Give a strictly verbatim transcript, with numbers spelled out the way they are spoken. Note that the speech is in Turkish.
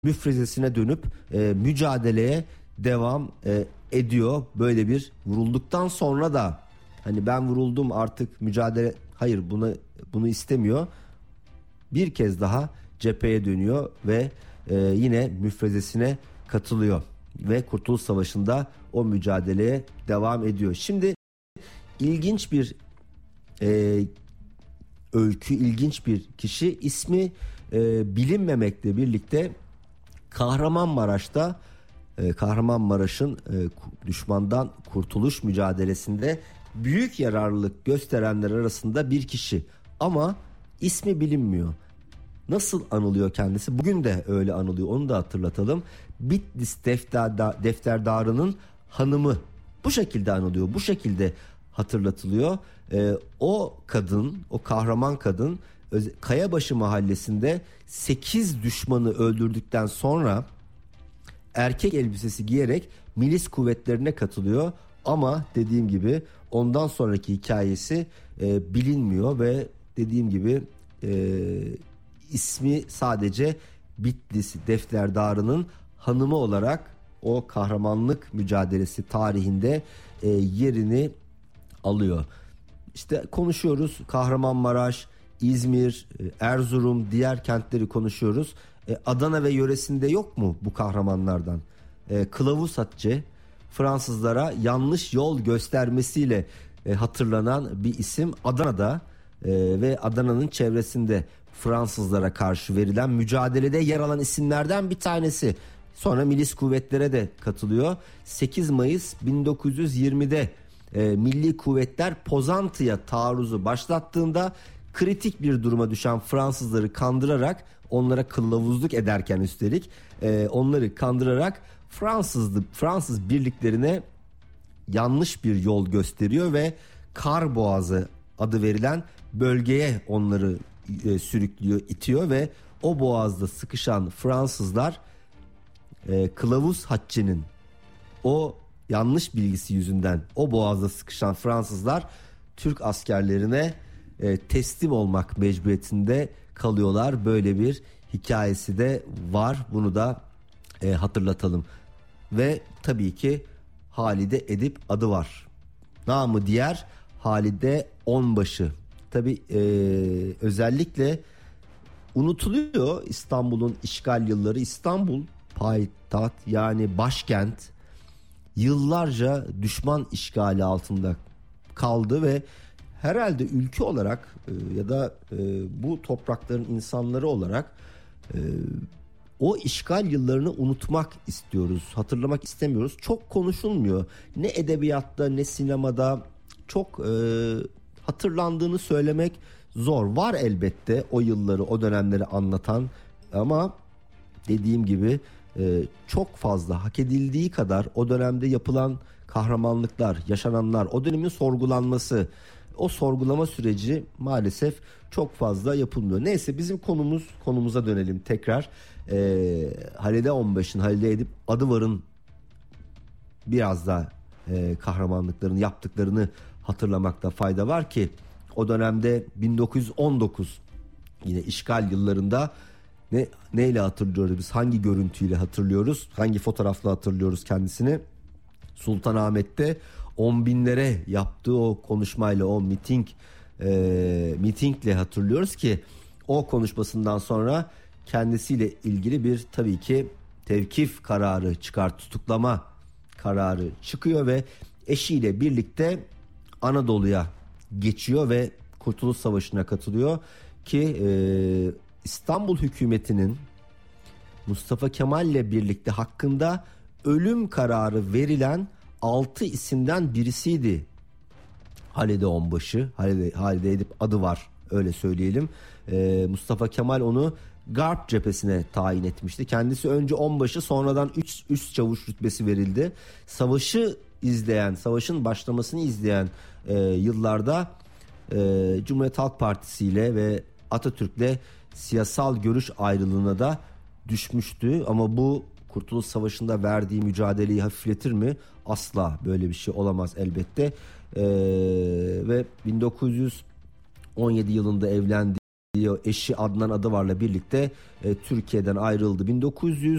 müfrezesine dönüp e, mücadeleye devam e, ediyor. Böyle bir vurulduktan sonra da hani ben vuruldum artık mücadele, hayır, bunu bunu istemiyor. Bir kez daha cepheye dönüyor ve e, yine müfrezesine katılıyor ve Kurtuluş Savaşı'nda o mücadeleye devam ediyor. Şimdi ilginç bir e, öykü, ilginç bir kişi, ismi e, bilinmemekle birlikte Kahramanmaraş'ta e, Kahramanmaraş'ın e, düşmandan kurtuluş mücadelesinde büyük yararlılık gösterenler arasında bir kişi, ama ismi bilinmiyor. Nasıl anılıyor kendisi? Bugün de öyle anılıyor, onu da hatırlatalım. Bitlis defter, defterdarının hanımı, bu şekilde anılıyor, bu şekilde hatırlatılıyor. Ee, o kadın, o kahraman kadın Kayabaşı mahallesinde sekiz düşmanı öldürdükten sonra erkek elbisesi giyerek milis kuvvetlerine katılıyor. Ama dediğim gibi ondan sonraki hikayesi e, bilinmiyor ve dediğim gibi e, ismi sadece Bitlis defterdarının hanımı olarak o kahramanlık mücadelesi tarihinde e, yerini alıyor. İşte konuşuyoruz Kahramanmaraş, İzmir, Erzurum, diğer kentleri konuşuyoruz. E, Adana ve yöresinde yok mu bu kahramanlardan? E, Kılavuz Hatice, Fransızlara yanlış yol göstermesiyle e, hatırlanan bir isim. Adana'da e, ve Adana'nın çevresinde Fransızlara karşı verilen mücadelede yer alan isimlerden bir tanesi. Sonra milis kuvvetlere de katılıyor. sekiz Mayıs bin dokuz yüz yirmide e, Milli Kuvvetler Pozantı'ya taarruzu başlattığında kritik bir duruma düşen Fransızları kandırarak, onlara kılavuzluk ederken üstelik e, onları kandırarak Fransız Fransız birliklerine yanlış bir yol gösteriyor ve Kar Boğazı adı verilen bölgeye onları e, sürüklüyor, itiyor ve o boğazda sıkışan Fransızlar e, Kılavuz Hatice'nin o yanlış bilgisi yüzünden o boğazda sıkışan Fransızlar Türk askerlerine e, teslim olmak mecburiyetinde kalıyorlar. Böyle bir hikayesi de var. Bunu da e, hatırlatalım. Ve tabii ki Halide Edip adı var. Namı diğer Halide Onbaşı. Tabii e, özellikle unutuluyor İstanbul'un işgal yılları. İstanbul payitaht, yani başkent, yıllarca düşman işgali altında kaldı ve herhalde ülke olarak e, ya da e, bu toprakların insanları olarak e, o işgal yıllarını unutmak istiyoruz, hatırlamak istemiyoruz. Çok konuşulmuyor. Ne edebiyatta ne sinemada çok e, hatırlandığını söylemek zor. Var elbette o yılları, o dönemleri anlatan, ama dediğim gibi e, çok fazla hak edildiği kadar o dönemde yapılan kahramanlıklar, yaşananlar, o dönemin sorgulanması, o sorgulama süreci maalesef çok fazla yapılmıyor. Neyse, bizim konumuz konumuza dönelim tekrar. Ee, Halide Onbaşı'nın, Halide Edip Adıvar'ın biraz da e, kahramanlıklarını yaptıklarını hatırlamakta fayda var ki o dönemde bin dokuz yüz on dokuz yine işgal yıllarında ne neyle hatırlıyoruz biz, hangi görüntüyle hatırlıyoruz, hangi fotoğrafla hatırlıyoruz kendisini? Sultanahmet'te on binlere yaptığı o konuşmayla, o miting e, mitingle hatırlıyoruz ki o konuşmasından sonra kendisiyle ilgili bir tabii ki tevkif kararı çıkar, tutuklama kararı çıkıyor ve eşiyle birlikte Anadolu'ya geçiyor ve Kurtuluş Savaşı'na katılıyor ki e, İstanbul hükümetinin Mustafa Kemal'le birlikte hakkında ölüm kararı verilen altı isimden birisiydi Halide Onbaşı. Halide, Halide Edip adı var, öyle söyleyelim. Ee, Mustafa Kemal onu Garp cephesine tayin etmişti. Kendisi önce onbaşı, sonradan üç üst çavuş rütbesi verildi. Savaşı izleyen, savaşın başlamasını izleyen e, yıllarda e, Cumhuriyet Halk Partisi ile ve Atatürk'le siyasal görüş ayrılığına da düşmüştü. Ama bu Kurtuluş Savaşı'nda verdiği mücadeleyi hafifletir mi? Asla böyle bir şey olamaz elbette. Ee, ve bin dokuz yüz on yedi yılında evlendi. eşi Adnan Adıvar'la birlikte e, Türkiye'den ayrıldı. bin dokuz yüz